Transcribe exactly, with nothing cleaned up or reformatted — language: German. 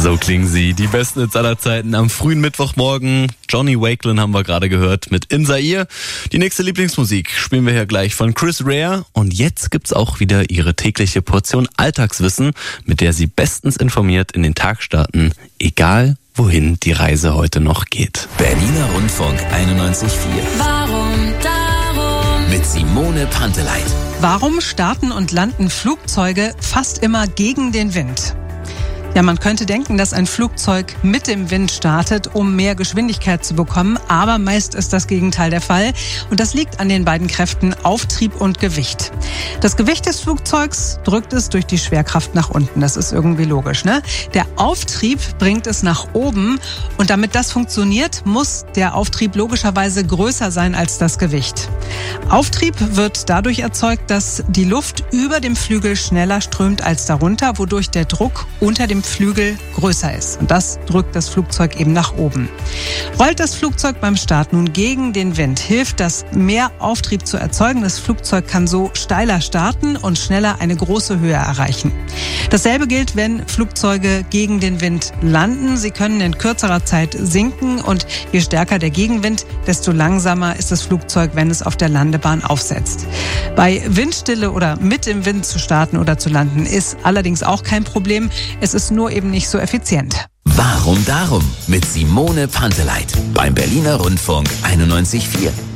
So klingen sie, die besten Hits aller Zeiten am frühen Mittwochmorgen. Johnny Wakelin haben wir gerade gehört mit In Zaire. Die nächste Lieblingsmusik spielen wir hier gleich von Chris Rea. Und jetzt gibt's auch wieder ihre tägliche Portion Alltagswissen, mit der sie bestens informiert in den Tag starten, egal wohin die Reise heute noch geht. Berliner Rundfunk einundneunzig Komma vier. Warum darum? Mit Simone Panteleit. Warum starten und landen Flugzeuge fast immer gegen den Wind? Ja, man könnte denken, dass ein Flugzeug mit dem Wind startet, um mehr Geschwindigkeit zu bekommen, aber meist ist das Gegenteil der Fall. Und das liegt an den beiden Kräften Auftrieb und Gewicht. Das Gewicht des Flugzeugs drückt es durch die Schwerkraft nach unten. Das ist irgendwie logisch, ne? Der Auftrieb bringt es nach oben und damit das funktioniert, muss der Auftrieb logischerweise größer sein als das Gewicht. Auftrieb wird dadurch erzeugt, dass die Luft über dem Flügel schneller strömt als darunter, wodurch der Druck unter dem Flügel größer ist. Und das drückt das Flugzeug eben nach oben. Rollt das Flugzeug beim Start nun gegen den Wind, hilft das, mehr Auftrieb zu erzeugen. Das Flugzeug kann so steiler starten und schneller eine große Höhe erreichen. Dasselbe gilt, wenn Flugzeuge gegen den Wind landen. Sie können in kürzerer Zeit sinken und je stärker der Gegenwind, desto langsamer ist das Flugzeug, wenn es auf der Landebahn aufsetzt. Bei Windstille oder mit dem Wind zu starten oder zu landen ist allerdings auch kein Problem. Es ist nur eben nicht so effizient. Warum darum? Mit Simone Panteleit beim Berliner Rundfunk einundneunzig Komma vier.